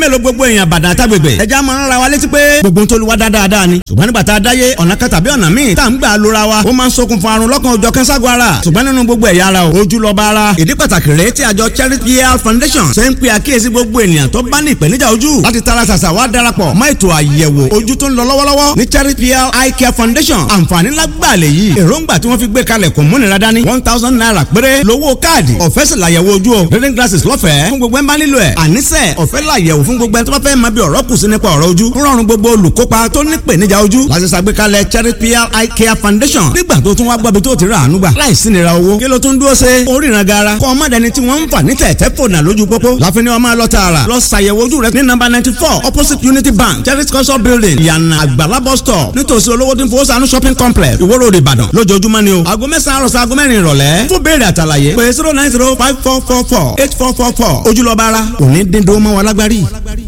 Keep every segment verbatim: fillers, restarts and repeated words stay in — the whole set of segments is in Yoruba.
mélòó gbogbo èèyàn bàdàn àtàgbègbè ẹja máa ń ra wa létí pé gbogbo tó lu wa dáadáa ni ṣùgbọ́n nígbà tá a dáyé ọ̀nà kan tàbí ọ̀nà míì tá à ń gbà lóra wa ó máa ń ṣokùnfà àrùn lọ́kàn òjọ̀ kẹ́ńságun ara ṣùgbọ́n nínú gbogbo ẹ̀yà ara ojú lọ́ba ara ìdí pàtàkì rèé tí àjọ Charity Health Foundation ṣe ń pe àkíyèsí gbogbo ènìyàn tó bá ní ìpèníjà ojú láti tara ṣàṣà wá darapọ̀ mọ́ ètò àyẹ̀wò ojú tó ń lọ lọ́wọ́lọ́wọ́ ní Charity Health Eye Care Foundation àǹfààní lágbàlẹ̀ yìí èròǹgbà tí wọ́n fi gbé kalẹ̀ kò múnira dání one thousand naira péré lówó káàdì ọ̀fẹ́ sì làyẹ̀wò ojú o reading glasses lọ́fẹ̀ẹ́ fún gbogbo ẹ̀ bá nílò ẹ̀ àníṣe ọ̀fẹ́ làyẹ̀wò fún gbogbo ẹ̀ tó bá fẹ́ máa bí ọ̀rọ̀ kù sí nípa ọ̀rọ̀ ojú ń rọrùn gbogbo olùkópa tó ní ìpèníjà ojú láti ṣàgbékalẹ̀ Charity Health Eye Care Foundation nígbà tó tún wá gbọ́bi tó ti rà àánú gbà láìsí nira owó kí ló tún dúró ṣe oríran gara kọ́ ọmọdé ni tí wọ́n ń fà ní tẹ̀tẹ̀ fònà lójú pópó láfin ni wọ́n máa lọ tààrà lọ ṣàyẹ̀wò ojú rẹ ní nọ́mbà ninety four opposite Unity Bank Charity Culture Building ìyànà àgbàlá bus stop nítòsí olówó tí ń fowó sànú shopping complex Ìwó Road Ìbàdàn lójoojúmọ́ ni o aago mẹ́sàn-án àròsọ aago mẹ́rin ìrọ̀lẹ́ fún béèrè àtàlàyé pé zero nine zero five four four four eight four four four ojúlọ́ba ara òní dídó mọ́ wa lágbárí.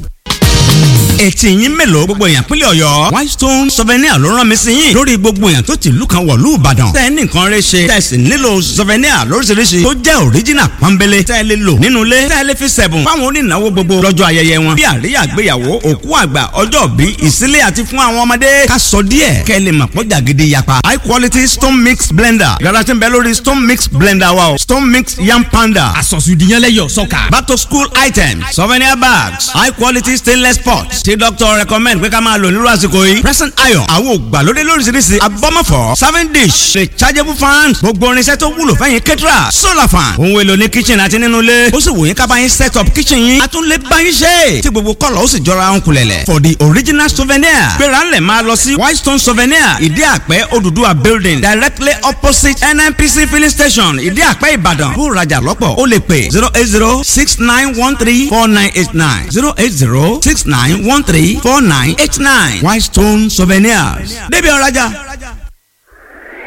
Ètì yín mélòó gbogbo èèyàn pínlẹ̀ Ọ̀yọ́ Whitestone Souvenir ló rán mi sí yín lórí gbogbo èèyàn tó ti ìlú kan wọ̀lú Ìbàdàn tẹ́ ẹ ní nǹkan rẹ ṣe tẹ́ ẹ sì nílò souvenir lóríṣiríṣi tó jẹ́ original pọ́nbélé tẹ́ ẹ lè lò nínú ilé tẹ́ ẹ lè fi sẹ̀bùn fáwọn onínáwó gbogbo lọ́jọ́ ayẹyẹ wọn bí àríyá àgbéyàwó òkú àgbà ọjọ́ bí ìsílẹ̀ àti fún àwọn ọmọdé ká sọ díẹ̀ kẹ́ ẹ lè mọ̀ pọ́jà gidi yapa high quality stone mix blender yàrá tí ń bẹ lórí stone mix blender wa o stone mix yam panda àsọ̀sùdìyànlẹ́yọ̀ sọ́kà back to school items souvenir bags high quality stainless pots tí doctor recommend pé ká máa lò nírú àsìkò yìí present iron àwọn ògbàlódé lóríṣiríṣi abọ́mọ̀fọ́ serving dish rechargeable fan gbogbo irinṣẹ́ tó wúlò fẹ́yìn kẹ́tìrà solar fan ohun èlò ní kitchen àti nínú ilé ó sì wò yín ká bá yín set up kitchen yín a tún lè bá yín ṣe tí gbogbo kọ́lọ̀ ó sì jọra ń kulẹ̀lẹ̀ for the original souvenir gbéra ńlẹ̀ máa lọ sí Whitestone Souvenir ìdí àpẹ́ Odùduwà building directly opposite N N P C filling station ìdí àpẹ́ Ìbàdàn bó rajà lọ́pọ̀ ó lè pè zero eight zero six nine one three four nine eight nine zero eight zero six nine one three four nine eight nine Whitestone Souvenirs débi ọ̀rajà.